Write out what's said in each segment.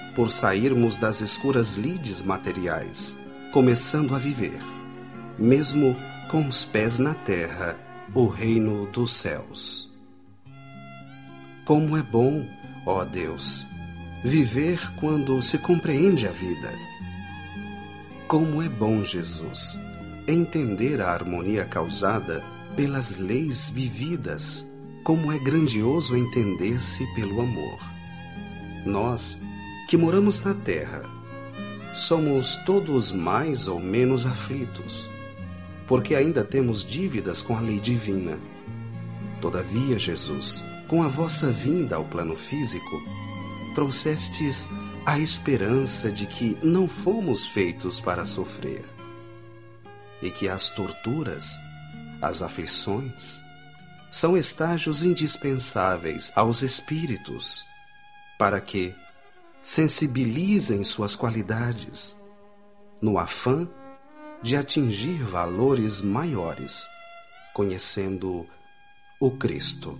por sairmos das escuras lides materiais, começando a viver, mesmo com os pés na terra, o reino dos céus. Como é bom, ó Deus, viver quando se compreende a vida. Como é bom, Jesus, entender a harmonia causada pelas leis vividas. Como é grandioso entender-se pelo amor. Nós, que moramos na terra, somos todos mais ou menos aflitos, porque ainda temos dívidas com a lei divina. Todavia, Jesus, com a vossa vinda ao plano físico, trouxestes a esperança de que não fomos feitos para sofrer, e que as torturas, as aflições, são estágios indispensáveis aos espíritos, para que sensibilizem suas qualidades, no afã de atingir valores maiores, conhecendo o Cristo.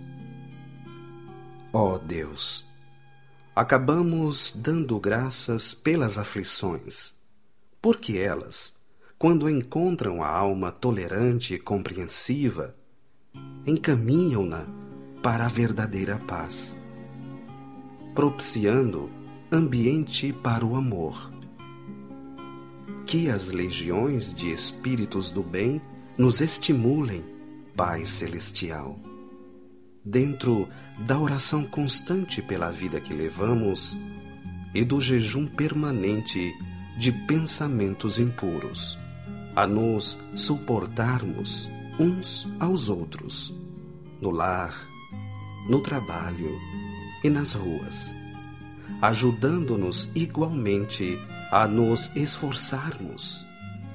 Ó Deus, acabamos dando graças pelas aflições, porque elas, quando encontram a alma tolerante e compreensiva, encaminham-na para a verdadeira paz, propiciando ambiente para o amor. Que as legiões de espíritos do bem nos estimulem, Pai Celestial, dentro da oração constante pela vida que levamos e do jejum permanente de pensamentos impuros, a nos suportarmos uns aos outros, no lar, no trabalho e nas ruas, ajudando-nos igualmente a nos esforçarmos,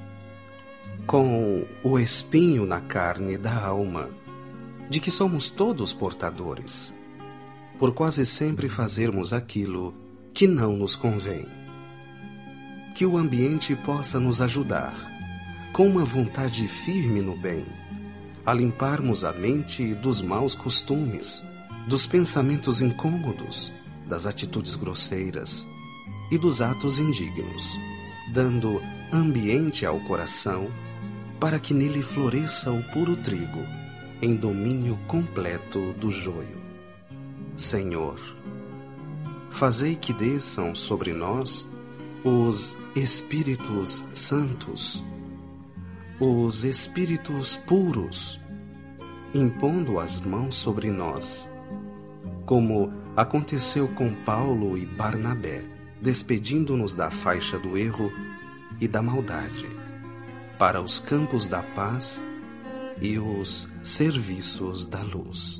com o espinho na carne da alma, de que somos todos portadores, por quase sempre fazermos aquilo que não nos convém. Que o ambiente possa nos ajudar, com uma vontade firme no bem, a limparmos a mente dos maus costumes, dos pensamentos incômodos, das atitudes grosseiras e dos atos indignos, dando ambiente ao coração para que nele floresça o puro trigo, em domínio completo do joio. Senhor, fazei que desçam sobre nós os Espíritos Santos, os Espíritos puros, impondo as mãos sobre nós, como aconteceu com Paulo e Barnabé, despedindo-nos da faixa do erro e da maldade, para os campos da paz e os serviços da luz.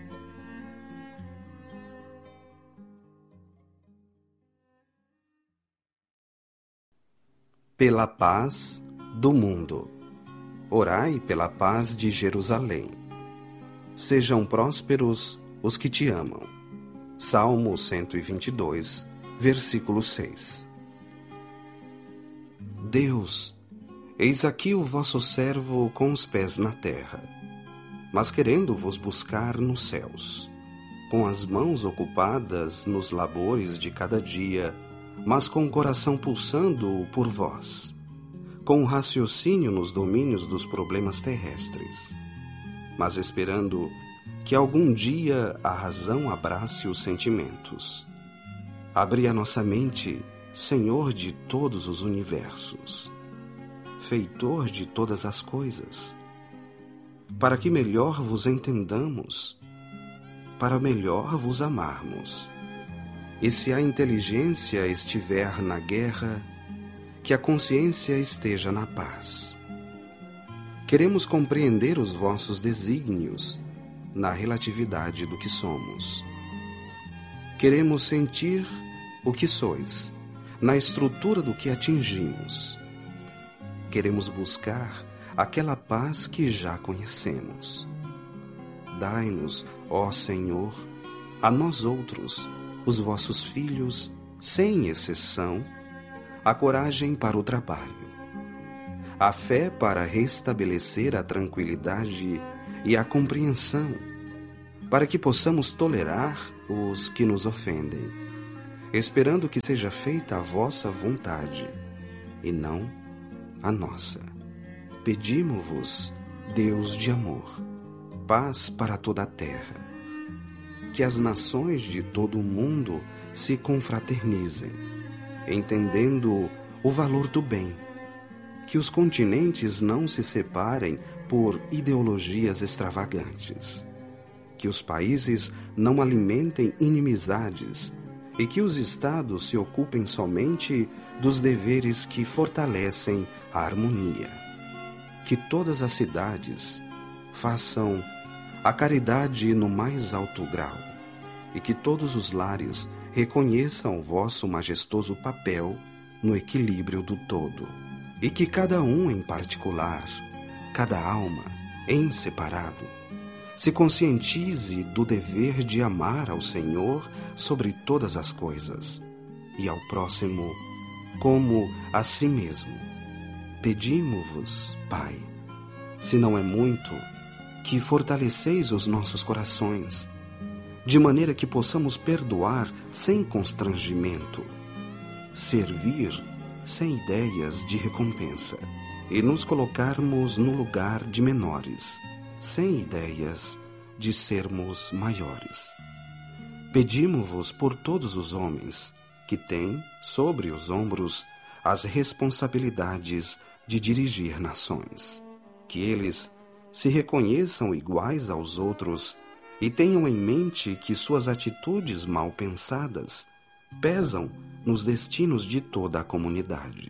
Pela paz do mundo. Orai pela paz de Jerusalém. Sejam prósperos os que te amam. Salmo 122, versículo 6. Deus, eis aqui o vosso servo com os pés na terra, mas querendo vos buscar nos céus, com as mãos ocupadas nos labores de cada dia, mas com o coração pulsando por vós, com o raciocínio nos domínios dos problemas terrestres, mas esperando que algum dia a razão abrace os sentimentos. Abri a nossa mente, Senhor de todos os universos, Feitor de todas as coisas, para que melhor vos entendamos, para melhor vos amarmos. E se a inteligência estiver na guerra, que a consciência esteja na paz. Queremos compreender os vossos desígnios na relatividade do que somos. Queremos sentir o que sois, na estrutura do que atingimos. Queremos buscar aquela paz que já conhecemos. Dai-nos, ó Senhor, a nós outros, os vossos filhos, sem exceção, a coragem para o trabalho, a fé para restabelecer a tranquilidade e a compreensão, para que possamos tolerar os que nos ofendem, esperando que seja feita a vossa vontade, e não a nossa. Pedimo-vos, Deus de amor, paz para toda a terra. Que as nações de todo o mundo se confraternizem, entendendo o valor do bem. Que os continentes não se separem por ideologias extravagantes. Que os países não alimentem inimizades e que os estados se ocupem somente dos deveres que fortalecem a harmonia. Que todas as cidades façam a caridade no mais alto grau e que todos os lares reconheçam o vosso majestoso papel no equilíbrio do todo, e que cada um em particular, cada alma em separado, se conscientize do dever de amar ao Senhor sobre todas as coisas e ao próximo como a si mesmo. Pedimo-vos, Pai, se não é muito, que fortaleceis os nossos corações, de maneira que possamos perdoar sem constrangimento, servir sem ideias de recompensa e nos colocarmos no lugar de menores, sem ideias de sermos maiores. Pedimo-vos por todos os homens que têm sobre os ombros as responsabilidades de dirigir nações, que eles se reconheçam iguais aos outros e tenham em mente que suas atitudes mal pensadas pesam nos destinos de toda a comunidade.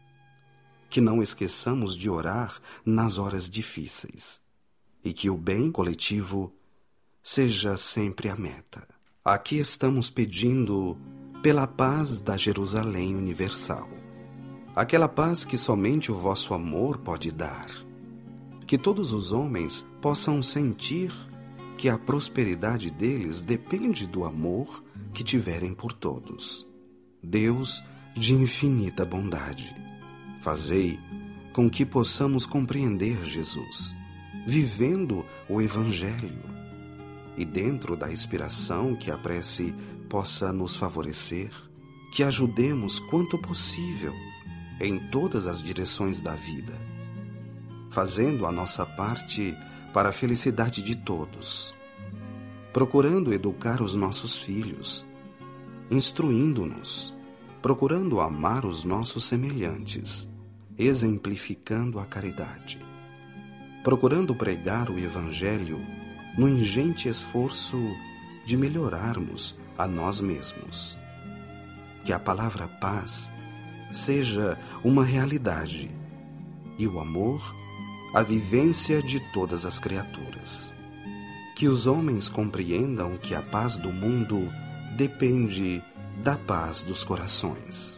Que não esqueçamos de orar nas horas difíceis e que o bem coletivo seja sempre a meta. Aqui estamos pedindo pela paz da Jerusalém universal, aquela paz que somente o vosso amor pode dar. Que todos os homens possam sentir que a prosperidade deles depende do amor que tiverem por todos. Deus de infinita bondade, fazei com que possamos compreender Jesus, vivendo o Evangelho, e dentro da inspiração que a prece possa nos favorecer, que ajudemos quanto possível em todas as direções da vida, fazendo a nossa parte para a felicidade de todos, procurando educar os nossos filhos, instruindo-nos, procurando amar os nossos semelhantes, exemplificando a caridade, procurando pregar o Evangelho no ingente esforço de melhorarmos a nós mesmos. Que a palavra paz seja uma realidade e o amor a vivência de todas as criaturas. Que os homens compreendam que a paz do mundo depende da paz dos corações.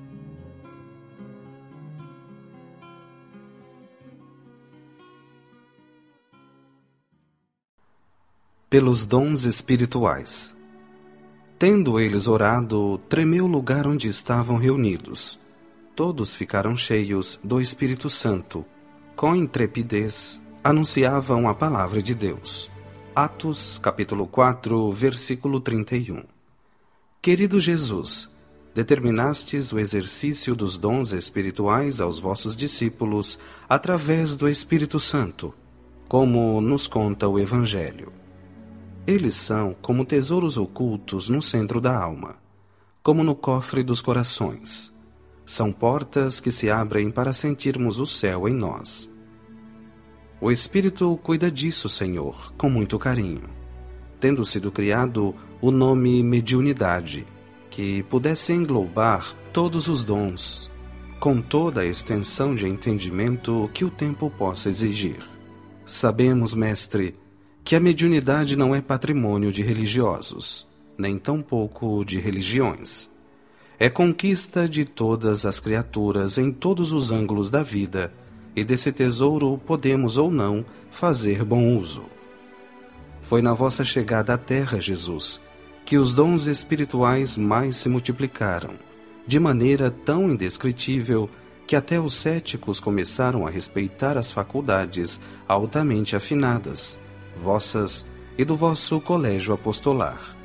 Pelos dons espirituais. Tendo eles orado, tremeu o lugar onde estavam reunidos. Todos ficaram cheios do Espírito Santo. Com intrepidez, anunciavam a palavra de Deus. Atos, capítulo 4, versículo 31. Querido Jesus, determinastes o exercício dos dons espirituais aos vossos discípulos através do Espírito Santo, como nos conta o Evangelho. Eles são como tesouros ocultos no centro da alma, como no cofre dos corações. São portas que se abrem para sentirmos o céu em nós. O Espírito cuida disso, Senhor, com muito carinho, tendo sido criado o nome mediunidade, que pudesse englobar todos os dons, com toda a extensão de entendimento que o tempo possa exigir. Sabemos, Mestre, que a mediunidade não é patrimônio de religiosos, nem tampouco de religiões. É conquista de todas as criaturas em todos os ângulos da vida, e desse tesouro podemos ou não fazer bom uso. Foi na vossa chegada à terra, Jesus, que os dons espirituais mais se multiplicaram, de maneira tão indescritível que até os céticos começaram a respeitar as faculdades altamente afinadas, vossas e do vosso colégio apostolar,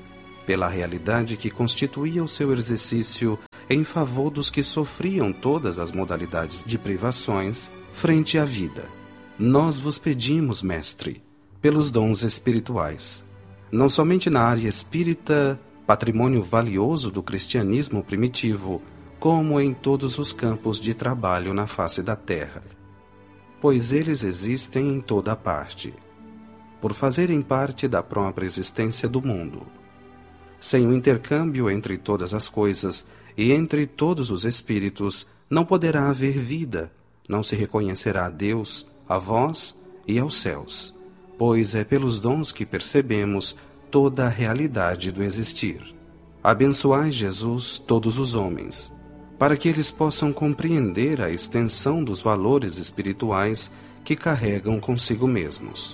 pela realidade que constituía o seu exercício em favor dos que sofriam todas as modalidades de privações frente à vida. Nós vos pedimos, Mestre, pelos dons espirituais, não somente na área espírita, patrimônio valioso do cristianismo primitivo, como em todos os campos de trabalho na face da terra, pois eles existem em toda parte, por fazerem parte da própria existência do mundo. Sem o intercâmbio entre todas as coisas e entre todos os espíritos, não poderá haver vida, não se reconhecerá a Deus, a vós e aos céus, pois é pelos dons que percebemos toda a realidade do existir. Abençoai, Jesus, todos os homens, para que eles possam compreender a extensão dos valores espirituais que carregam consigo mesmos.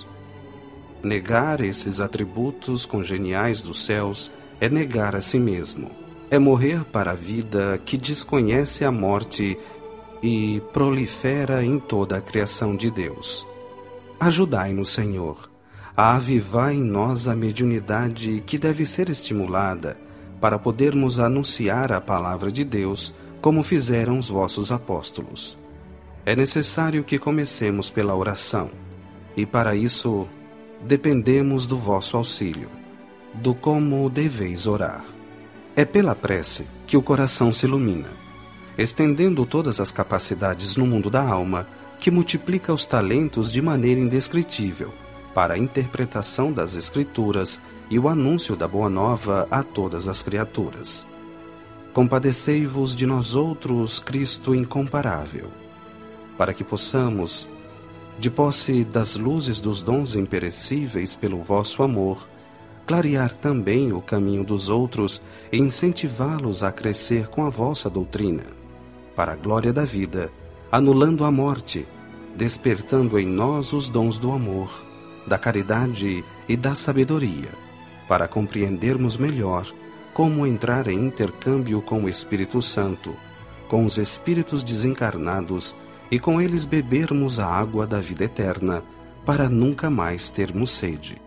Negar esses atributos congeniais dos céus é negar a si mesmo, é morrer para a vida que desconhece a morte e prolifera em toda a criação de Deus. Ajudai-nos, Senhor, a avivar em nós a mediunidade que deve ser estimulada para podermos anunciar a palavra de Deus como fizeram os vossos apóstolos. É necessário que comecemos pela oração, e para isso dependemos do vosso auxílio, do como deveis orar. É pela prece que o coração se ilumina, estendendo todas as capacidades no mundo da alma, que multiplica os talentos de maneira indescritível, para a interpretação das Escrituras e o anúncio da Boa Nova a todas as criaturas. Compadecei-vos de nós outros, Cristo incomparável, para que possamos, de posse das luzes dos dons imperecíveis pelo vosso amor, clarear também o caminho dos outros e incentivá-los a crescer com a vossa doutrina, para a glória da vida, anulando a morte, despertando em nós os dons do amor, da caridade e da sabedoria, para compreendermos melhor como entrar em intercâmbio com o Espírito Santo, com os espíritos desencarnados e com eles bebermos a água da vida eterna, para nunca mais termos sede.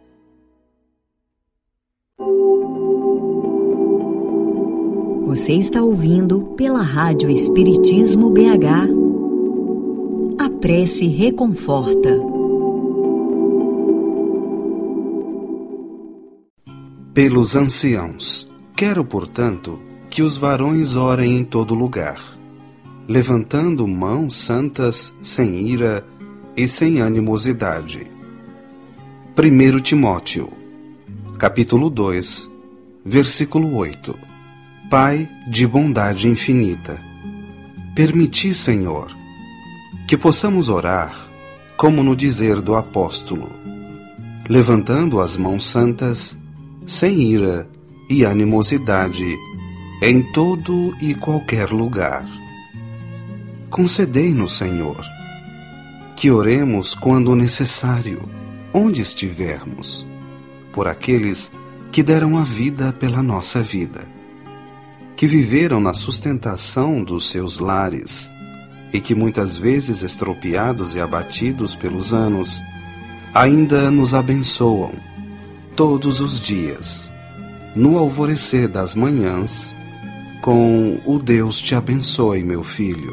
Você está ouvindo pela Rádio Espiritismo BH. A prece reconforta. Pelos anciãos, quero, portanto, que os varões orem em todo lugar, levantando mãos santas, sem ira e sem animosidade. 1 Timóteo, capítulo 2, versículo 8. Pai de bondade infinita, permiti, Senhor, que possamos orar, como no dizer do apóstolo, levantando as mãos santas, sem ira e animosidade, em todo e qualquer lugar. Concedei-nos, Senhor, que oremos quando necessário, onde estivermos, por aqueles que deram a vida pela nossa vida, que viveram na sustentação dos seus lares e que muitas vezes, estropiados e abatidos pelos anos, ainda nos abençoam todos os dias, no alvorecer das manhãs, com o Deus te abençoe, meu filho.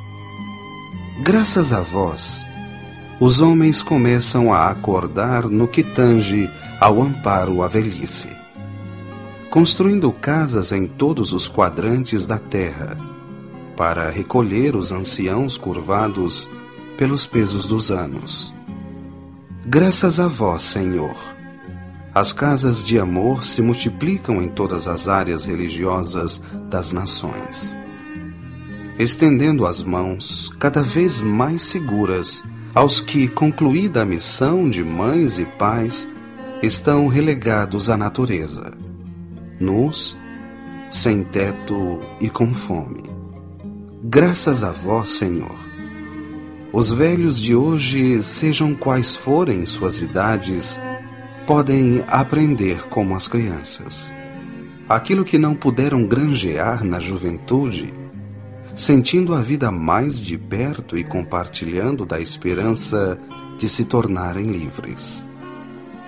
Graças a vós, os homens começam a acordar no que tange ao amparo à velhice, construindo casas em todos os quadrantes da terra, para recolher os anciãos curvados pelos pesos dos anos. Graças a vós, Senhor, as casas de amor se multiplicam em todas as áreas religiosas das nações, estendendo as mãos cada vez mais seguras aos que, concluída a missão de mães e pais, estão relegados à natureza, nus, sem teto e com fome. Graças a vós, Senhor, os velhos de hoje, sejam quais forem suas idades, podem aprender como as crianças. Aquilo que não puderam granjear na juventude, sentindo a vida mais de perto e compartilhando da esperança de se tornarem livres.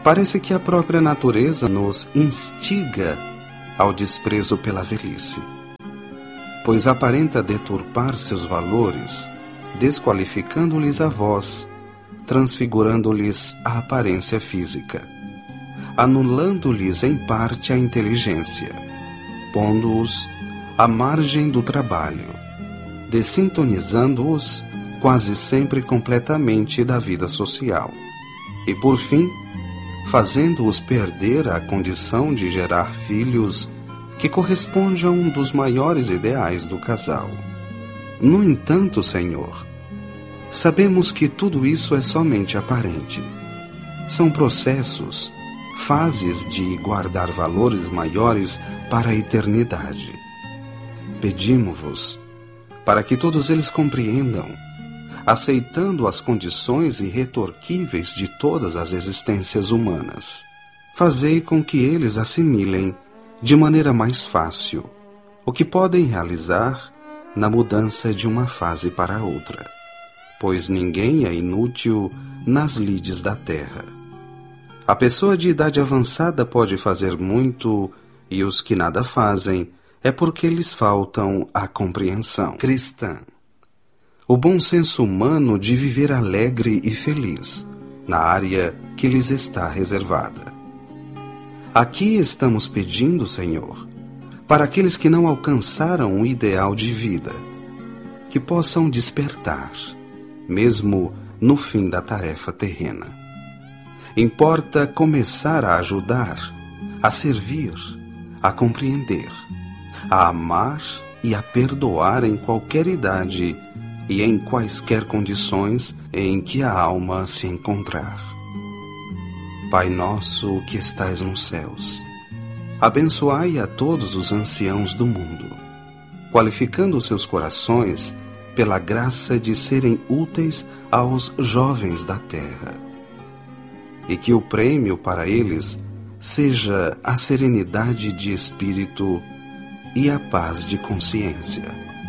Parece que a própria natureza nos instiga ao desprezo pela velhice, pois aparenta deturpar seus valores, desqualificando-lhes a voz, transfigurando-lhes a aparência física, anulando-lhes em parte a inteligência, pondo-os à margem do trabalho, dessintonizando-os quase sempre completamente da vida social, e por fim, fazendo-os perder a condição de gerar filhos que corresponde a um dos maiores ideais do casal. No entanto, Senhor, sabemos que tudo isso é somente aparente. São processos, fases de guardar valores maiores para a eternidade. Pedimos-vos para que todos eles compreendam, aceitando as condições irretorquíveis de todas as existências humanas. Fazei com que eles assimilem de maneira mais fácil o que podem realizar na mudança de uma fase para outra, pois ninguém é inútil nas lides da terra. A pessoa de idade avançada pode fazer muito, e os que nada fazem é porque lhes faltam a compreensão cristã, o bom senso humano de viver alegre e feliz na área que lhes está reservada. Aqui estamos pedindo, Senhor, para aqueles que não alcançaram um ideal de vida, que possam despertar, mesmo no fim da tarefa terrena. Importa começar a ajudar, a servir, a compreender, a amar e a perdoar em qualquer idade e em quaisquer condições em que a alma se encontrar. Pai nosso que estais nos céus, abençoai a todos os anciãos do mundo, qualificando seus corações pela graça de serem úteis aos jovens da terra, e que o prêmio para eles seja a serenidade de espírito e a paz de consciência.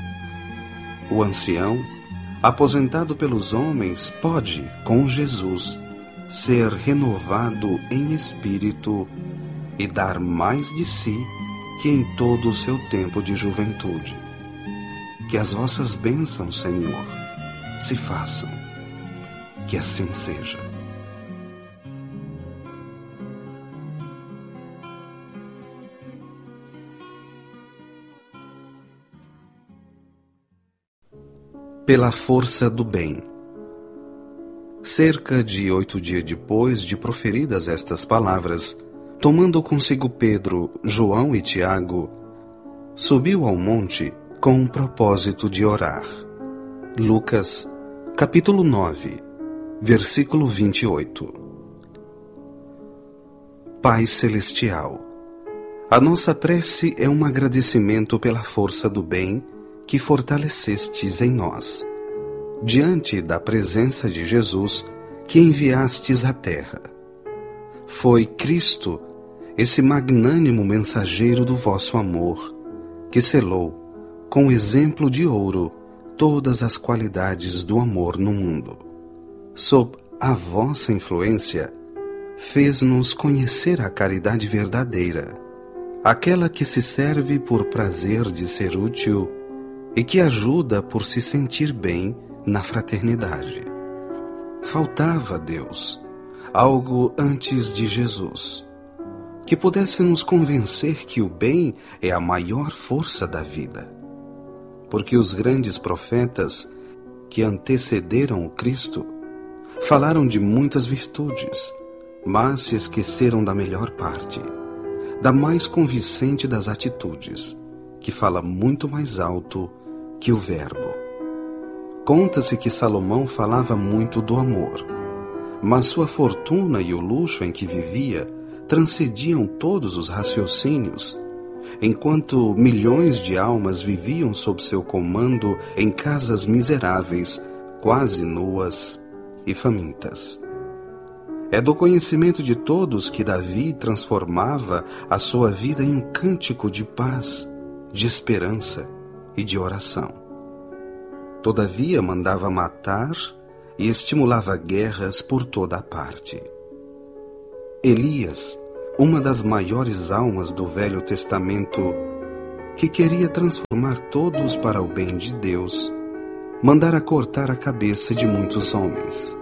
O ancião, aposentado pelos homens, pode, com Jesus, ser renovado em espírito e dar mais de si que em todo o seu tempo de juventude. Que as vossas bênçãos, Senhor, se façam. Que assim seja. Pela força do bem. Cerca de 8 dias depois de proferidas estas palavras, tomando consigo Pedro, João e Tiago, subiu ao monte com o propósito de orar. Lucas, capítulo 9, versículo 28. Pai Celestial, a nossa prece é um agradecimento pela força do bem que fortalecestes em nós, diante da presença de Jesus que enviastes à terra. Foi Cristo, esse magnânimo mensageiro do vosso amor, que selou, com exemplo de ouro, todas as qualidades do amor no mundo. Sob a vossa influência, fez-nos conhecer a caridade verdadeira, aquela que se serve por prazer de ser útil e que ajuda por se sentir bem na fraternidade. Faltava a Deus algo antes de Jesus, que pudesse nos convencer que o bem é a maior força da vida. Porque os grandes profetas que antecederam o Cristo falaram de muitas virtudes, mas se esqueceram da melhor parte, da mais convincente das atitudes, que fala muito mais alto que o verbo. Conta-se que Salomão falava muito do amor, mas sua fortuna e o luxo em que vivia transcendiam todos os raciocínios, enquanto milhões de almas viviam sob seu comando em casas miseráveis, quase nuas e famintas. É do conhecimento de todos que Davi transformava a sua vida em um cântico de paz, de esperança e de oração. Todavia mandava matar e estimulava guerras por toda a parte. Elias, uma das maiores almas do Velho Testamento, que queria transformar todos para o bem de Deus, mandara cortar a cabeça de muitos homens.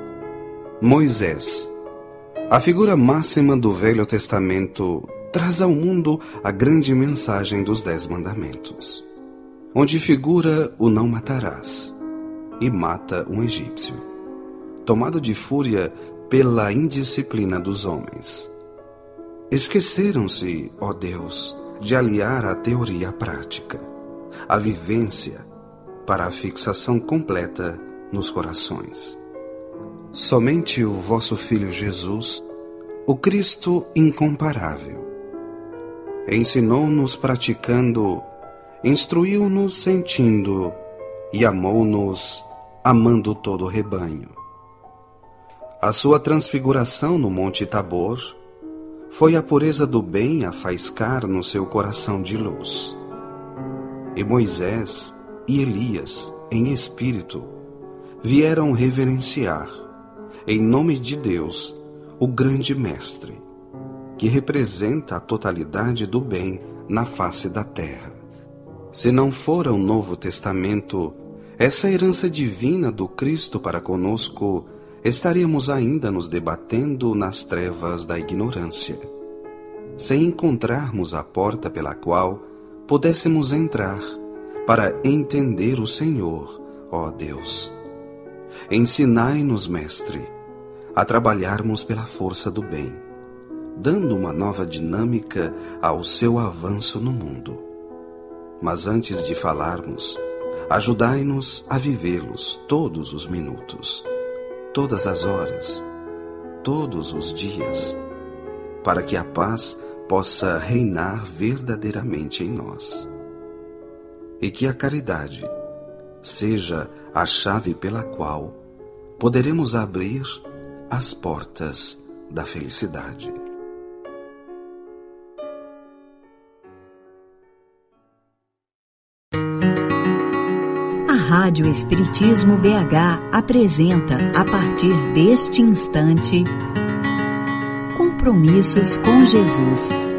Moisés, a figura máxima do Velho Testamento, traz ao mundo a grande mensagem dos 10 mandamentos, onde figura o não matarás, e mata um egípcio, tomado de fúria pela indisciplina dos homens. Esqueceram-se, ó Deus, de aliar a teoria à prática, a vivência, para a fixação completa nos corações. Somente o vosso Filho Jesus, o Cristo incomparável, ensinou-nos praticando, instruiu-nos sentindo e amou-nos amando todo o rebanho. A sua transfiguração no Monte Tabor foi a pureza do bem a faiscar no seu coração de luz. E Moisés e Elias, em espírito, vieram reverenciar, em nome de Deus, o grande Mestre, que representa a totalidade do bem na face da terra. Se não fora o Novo Testamento, essa herança divina do Cristo para conosco, estaríamos ainda nos debatendo nas trevas da ignorância, sem encontrarmos a porta pela qual pudéssemos entrar para entender o Senhor, ó Deus. Ensinai-nos, Mestre, a trabalharmos pela força do bem, dando uma nova dinâmica ao seu avanço no mundo. Mas antes de falarmos, ajudai-nos a vivê-los todos os minutos, todas as horas, todos os dias, para que a paz possa reinar verdadeiramente em nós. E que a caridade seja a chave pela qual poderemos abrir as portas da felicidade. A Rádio Espiritismo BH apresenta, a partir deste instante, Compromissos com Jesus.